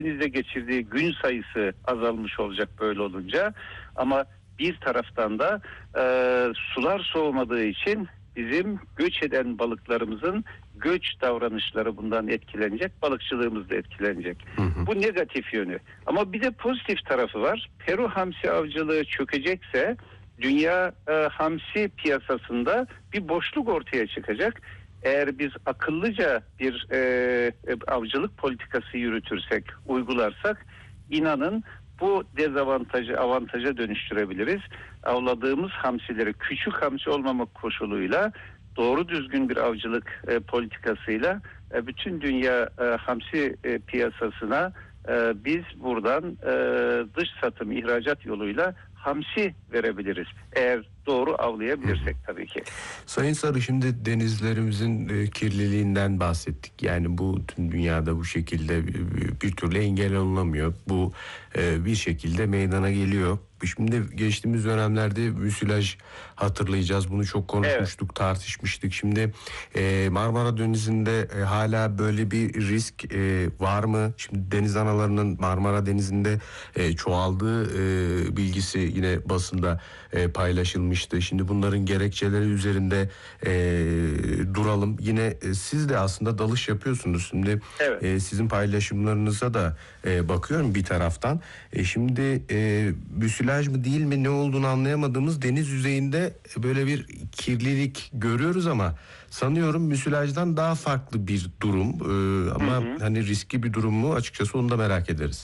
denizde geçirdiği gün sayısı azalmış olacak böyle olunca. Ama bir taraftan da sular soğumadığı için bizim göç eden balıklarımızın göç davranışları bundan etkilenecek, balıkçılığımız da etkilenecek. Bu negatif yönü. Ama bir de pozitif tarafı var. Peru hamsi avcılığı çökecekse dünya hamsi piyasasında bir boşluk ortaya çıkacak. Eğer biz akıllıca bir avcılık politikası yürütürsek, uygularsak, inanın bu dezavantajı avantaja dönüştürebiliriz. Avladığımız hamsileri küçük hamsi olmamak koşuluyla doğru düzgün bir avcılık politikasıyla bütün dünya hamsi piyasasına biz buradan dış satım, ihracat yoluyla hamsi verebiliriz. Eğer doğru avlayabilirsek tabii ki. Sayın Sarı, şimdi denizlerimizin kirliliğinden bahsettik. Yani bu tüm dünyada bu şekilde bir türlü engel olunamıyor. Bu bir şekilde meydana geliyor. Şimdi geçtiğimiz dönemlerde müsilaj hatırlayacağız. Bunu çok konuşmuştuk, evet, tartışmıştık. Şimdi Marmara Denizi'nde hala böyle bir risk var mı? Şimdi deniz analarının Marmara Denizi'nde çoğaldığı bilgisi yine basında paylaşılmıştı. Şimdi bunların gerekçeleri üzerinde duralım. Yine siz de aslında dalış yapıyorsunuz. Şimdi evet, sizin paylaşımlarınıza da bakıyorum bir taraftan. Şimdi müsilaj mı değil mi, ne olduğunu anlayamadığımız deniz yüzeyinde böyle bir kirlilik görüyoruz ama sanıyorum müsilajdan daha farklı bir durum. Ama hani riskli bir durum mu, açıkçası onu da merak ederiz.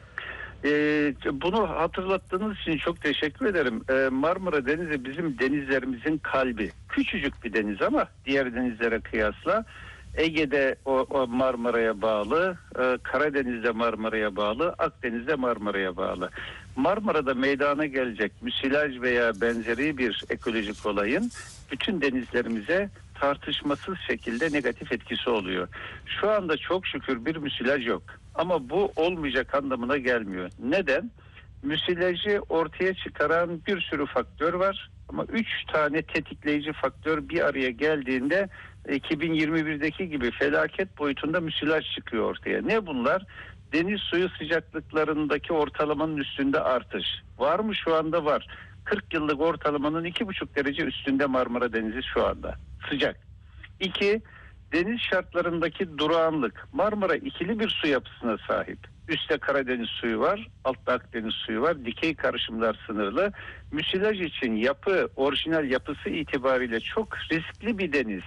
Bunu hatırlattığınız için çok teşekkür ederim. Marmara Denizi bizim denizlerimizin kalbi. Küçücük bir deniz ama diğer denizlere kıyasla. Ege'de o Marmara'ya bağlı, Karadeniz'de Marmara'ya bağlı, Akdeniz'de Marmara'ya bağlı. Marmara'da meydana gelecek müsilaj veya benzeri bir ekolojik olayın bütün denizlerimize tartışmasız şekilde negatif etkisi oluyor. Şu anda çok şükür bir müsilaj yok. Ama bu olmayacak anlamına gelmiyor. Neden? Müsilajı ortaya çıkaran bir sürü faktör var. Ama 3 tane tetikleyici faktör bir araya geldiğinde 2021'deki gibi felaket boyutunda müsilaj çıkıyor ortaya. Ne bunlar? Deniz suyu sıcaklıklarındaki ortalamanın üstünde artış. Var mı? Şu anda var. 40 yıllık ortalamanın 2,5 derece üstünde Marmara Denizi şu anda. Sıcak. 2. Deniz şartlarındaki durağanlık. Marmara ikili bir su yapısına sahip. Üstte Karadeniz suyu var, altta Akdeniz suyu var. Dikey karışımlar sınırlı. Müsilaj için yapı, orijinal yapısı itibariyle çok riskli bir deniz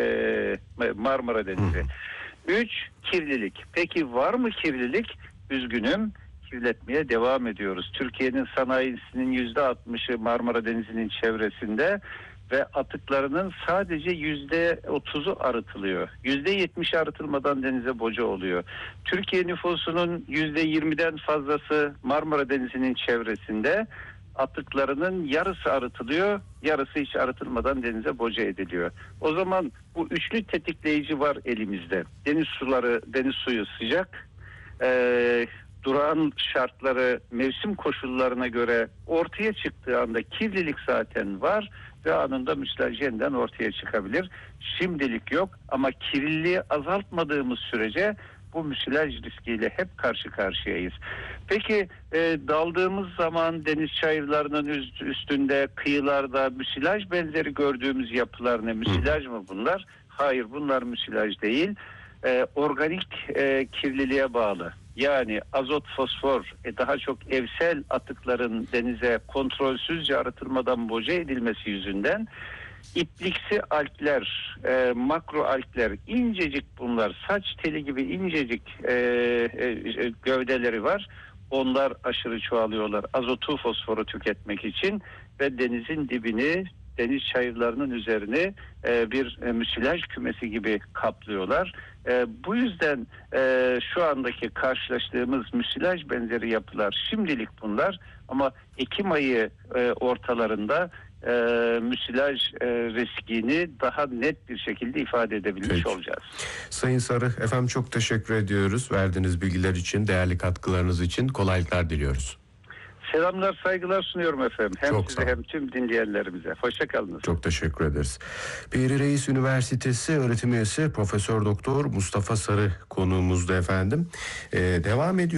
Marmara Denizi. 3. Kirlilik. Peki var mı kirlilik? Üzgünüm, kirletmeye devam ediyoruz. Türkiye'nin sanayisinin %60'ı Marmara Denizi'nin çevresinde ve atıklarının sadece %30'u arıtılıyor. %70'i arıtılmadan denize boca oluyor. Türkiye nüfusunun %20'den fazlası Marmara Denizi'nin çevresinde, atıklarının yarısı arıtılıyor, yarısı hiç arıtılmadan denize boca ediliyor. O zaman bu üçlü tetikleyici var elimizde. Deniz suları, deniz suyu sıcak, durağan şartları mevsim koşullarına göre ortaya çıktığı anda kirlilik zaten var ve anında müsilaj yeniden ortaya çıkabilir. Şimdilik yok ama kirliliği azaltmadığımız sürece bu müsilaj riskiyle hep karşı karşıyayız. Peki daldığımız zaman deniz çayırlarının üstünde, kıyılarda müsilaj benzeri gördüğümüz yapılar ne? Müsilaj mı bunlar? Hayır, bunlar müsilaj değil. Organik kirliliğe bağlı. Yani azot, fosfor, daha çok evsel atıkların denize kontrolsüzce arıtılmadan boca edilmesi yüzünden ipliksi algler, makro algler, incecik bunlar, saç teli gibi incecik gövdeleri var. Onlar aşırı çoğalıyorlar azotu, fosforu tüketmek için ve denizin dibini, deniz çayırlarının üzerini bir müsilaj kümesi gibi kaplıyorlar. Bu yüzden şu andaki karşılaştığımız müsilaj benzeri yapılar şimdilik bunlar ama Ekim ayı ortalarında müsilaj riskini daha net bir şekilde ifade edebilmiş olacağız. Sayın Sarı, efendim çok teşekkür ediyoruz verdiğiniz bilgiler için, değerli katkılarınız için. Kolaylıklar diliyoruz. Selamlar, saygılar sunuyorum efendim. Hem Çok sağ size olun. hem tüm dinleyenlerimize. Hoşça kalınız. Çok teşekkür ederiz. Piri Reis Üniversitesi öğretim üyesi Profesör Doktor Mustafa Sarı konuğumuzdu efendim. Devam ediyor.